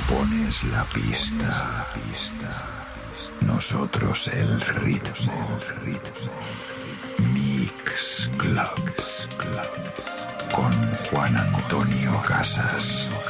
pones la pista, nosotros el ritmo. Mix Club con Juan Antonio Casas.